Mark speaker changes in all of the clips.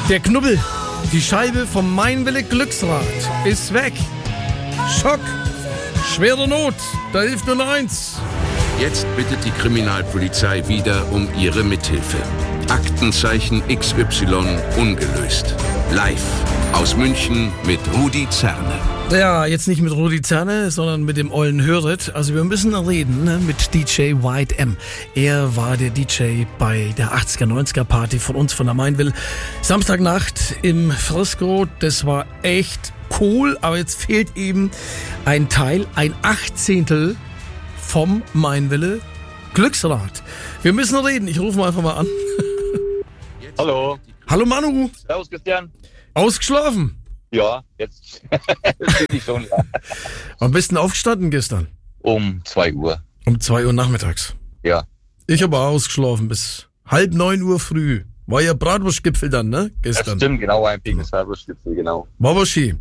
Speaker 1: Der Knubbel, die Scheibe vom Mainwille Glücksrad ist weg. Schock, schwere Not, da hilft nur eins.
Speaker 2: Jetzt bittet die Kriminalpolizei wieder um ihre Mithilfe. Aktenzeichen XY ungelöst. Live aus München mit Rudi Zerne.
Speaker 1: Ja, jetzt nicht mit Rudi Zerne, sondern mit dem ollen Höret. Also wir müssen reden, ne, mit DJ White M. Er war der DJ bei der 80er, 90er Party von uns, von der Mainwille. Samstagnacht im Frisco, das war echt cool, aber jetzt fehlt eben ein Teil, ein Achtzehntel vom Mainwille Glücksrad. Wir müssen reden, ich rufe mal einfach mal an.
Speaker 3: Hallo.
Speaker 1: Hallo Manu.
Speaker 3: Servus Christian.
Speaker 1: Ausgeschlafen?
Speaker 3: Ja, jetzt bin ich schon, ja.
Speaker 1: Am besten aufgestanden gestern?
Speaker 3: Um 2 Uhr.
Speaker 1: Um 2 Uhr nachmittags?
Speaker 3: Ja.
Speaker 1: Ich habe ausgeschlafen bis 8:30 Uhr früh. War ja Bratwurstgipfel dann, ne? Gestern.
Speaker 3: Das stimmt, genau, ein pinkes Bratwurstgipfel, genau.
Speaker 1: War aber schön.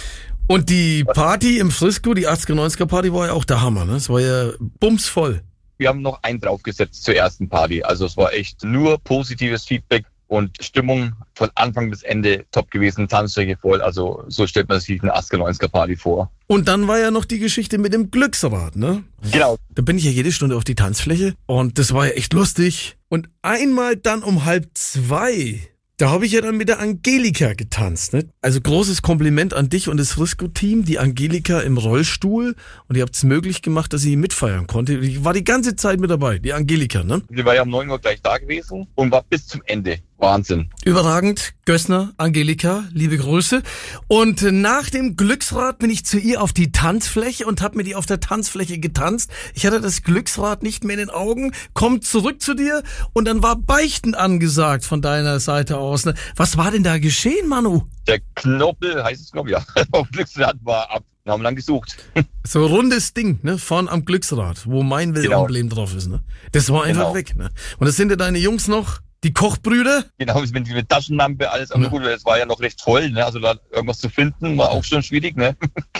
Speaker 1: Und die Party im Frisco, die 80er, 90er Party, war ja auch der Hammer, ne? Es war ja bumsvoll.
Speaker 3: Wir haben noch einen draufgesetzt zur ersten Party. Also es war echt nur positives Feedback und Stimmung von Anfang bis Ende top gewesen, Tanzstrecke voll. Also so stellt man sich eine 80er, 90er Party vor.
Speaker 1: Und dann war ja noch die Geschichte mit dem Glücksrad, ne?
Speaker 3: Genau.
Speaker 1: Da bin ich ja jede Stunde auf die Tanzfläche und das war ja echt lustig. Und einmal dann um 1:30, da habe ich ja dann mit der Angelika getanzt, ne? Also großes Kompliment an dich und das Frisco-Team, die Angelika im Rollstuhl, und ihr habt es möglich gemacht, dass sie mitfeiern konnte. Die war die ganze Zeit mit dabei, die Angelika, ne?
Speaker 3: Sie war ja um 9 Uhr gleich da gewesen und war bis zum Ende. Wahnsinn.
Speaker 1: Überragend. Gössner, Angelika, liebe Grüße. Und nach dem Glücksrad bin ich zu ihr auf die Tanzfläche und habe mit ihr auf der Tanzfläche getanzt. Ich hatte das Glücksrad nicht mehr in den Augen, komm zurück zu dir und dann war Beichten angesagt von deiner Seite aus. Was war denn da geschehen, Manu?
Speaker 3: Der Knoppel, heißt es Knoppel, ja, auf Glücksrad war ab. Wir haben lang gesucht.
Speaker 1: So ein rundes Ding, ne, vorn am Glücksrad, wo mein Emblem drauf ist, ne. Das war einfach weg, ne. Und das sind ja deine Jungs noch, die Kochbrüder?
Speaker 3: Genau, mit Taschenlampe, alles. Aber gut, es war ja noch recht voll, ne? Also da irgendwas zu finden, war auch schon schwierig, ne?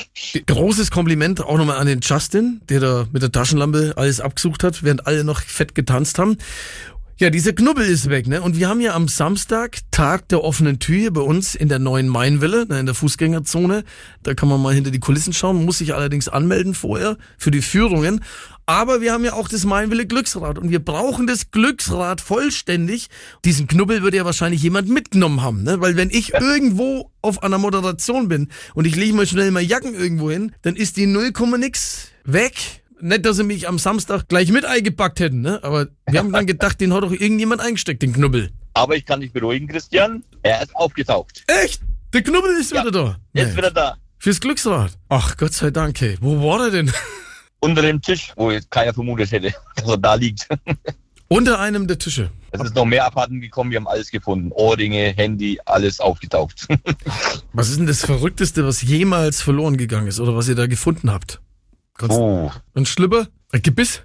Speaker 1: Großes Kompliment auch nochmal an den Justin, der da mit der Taschenlampe alles abgesucht hat, während alle noch fett getanzt haben. Ja, dieser Knubbel ist weg, ne? Und wir haben ja am Samstag Tag der offenen Tür hier bei uns in der neuen Mainwille, in der Fußgängerzone. Da kann man mal hinter die Kulissen schauen, muss sich allerdings anmelden vorher für die Führungen. Aber wir haben ja auch das Mainwille Glücksrad und wir brauchen das Glücksrad vollständig. Diesen Knubbel würde ja wahrscheinlich jemand mitgenommen haben, ne? Weil wenn ich irgendwo auf einer Moderation bin und ich lege mal schnell mal Jacken irgendwo hin, dann ist die 0,nix weg. Nicht, dass sie mich am Samstag gleich mit eingepackt hätten, ne? Aber wir haben dann gedacht, den hat doch irgendjemand eingesteckt, den Knubbel.
Speaker 3: Aber ich kann dich beruhigen, Christian. Er ist aufgetaucht.
Speaker 1: Echt? Der Knubbel ist wieder da?
Speaker 3: Er ist wieder da.
Speaker 1: Fürs Glücksrad? Ach, Gott sei Dank, hey. Wo war er denn?
Speaker 3: Unter dem Tisch, wo jetzt keiner vermutet hätte, dass er da liegt.
Speaker 1: Unter einem der Tische?
Speaker 3: Es ist noch mehr abhanden gekommen, wir haben alles gefunden. Ohrringe, Handy, alles aufgetaucht.
Speaker 1: Was ist denn das Verrückteste, was jemals verloren gegangen ist oder was ihr da gefunden habt? Ein Schlüpper? Ein Gebiss?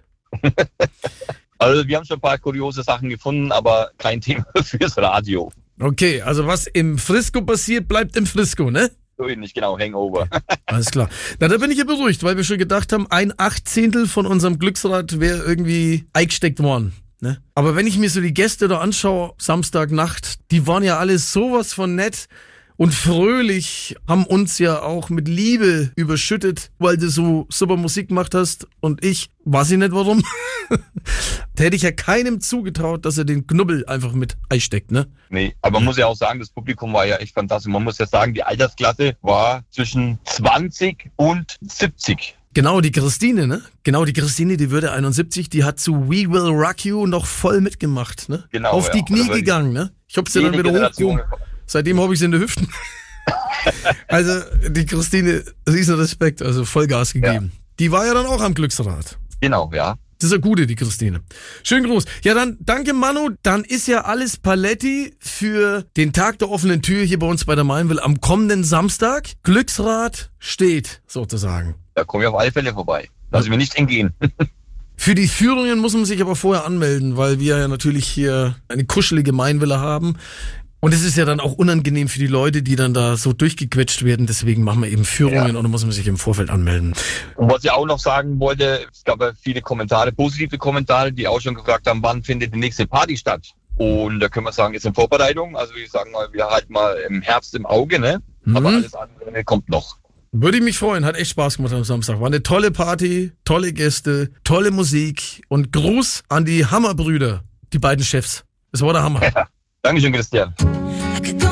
Speaker 3: Also wir haben schon ein paar kuriose Sachen gefunden, aber kein Thema fürs Radio.
Speaker 1: Okay, also was im Frisco passiert, bleibt im Frisco, ne?
Speaker 3: So ähnlich, genau, Hangover.
Speaker 1: Alles klar. Na, da bin ich ja beruhigt, weil wir schon gedacht haben, 1/8 von unserem Glücksrad wäre irgendwie eingesteckt worden. Ne? Aber wenn ich mir so die Gäste da anschaue, Samstagnacht, die waren ja alle sowas von nett und fröhlich, haben uns ja auch mit Liebe überschüttet, weil du so super Musik gemacht hast und ich, weiß ich nicht warum, da hätte ich ja keinem zugetraut, dass er den Knubbel einfach mit einsteckt, ne?
Speaker 3: Nee, aber man muss ja auch sagen, das Publikum war ja echt fantastisch. Man muss ja sagen, die Altersklasse war zwischen 20 und 70.
Speaker 1: Genau, die Christine, ne? Genau, die Christine, die würde 71, die hat zu We Will Rock You noch voll mitgemacht, ne?
Speaker 3: Genau.
Speaker 1: Auf die Knie gegangen, ne? Ich hab sie dann wieder hochgehoben. Seitdem habe ich sie in den Hüften. Also, die Christine, riesen Respekt, also Vollgas gegeben. Ja. Die war ja dann auch am Glücksrad.
Speaker 3: Genau, ja.
Speaker 1: Das ist eine gute, die Christine. Schönen Gruß. Ja, dann danke Manu. Dann ist ja alles Paletti für den Tag der offenen Tür hier bei uns bei der Mainwille am kommenden Samstag. Glücksrad steht, sozusagen.
Speaker 3: Da kommen wir auf alle Fälle vorbei. Lassen wir nicht entgehen.
Speaker 1: Für die Führungen muss man sich aber vorher anmelden, weil wir ja natürlich hier eine kuschelige Mainwille haben. Und es ist ja dann auch unangenehm für die Leute, die dann da so durchgequetscht werden. Deswegen machen wir eben Führungen und dann muss man sich im Vorfeld anmelden.
Speaker 3: Und was ich auch noch sagen wollte, es gab ja viele Kommentare, positive Kommentare, die auch schon gefragt haben, wann findet die nächste Party statt? Und da können wir sagen, ist in Vorbereitung. Also ich sage mal, wir halten mal im Herbst im Auge, ne? Aber alles andere kommt noch.
Speaker 1: Würde ich mich freuen, hat echt Spaß gemacht am Samstag. War eine tolle Party, tolle Gäste, tolle Musik und Gruß an die Hammerbrüder, die beiden Chefs. Das war der Hammer.
Speaker 3: Dankeschön, Christian.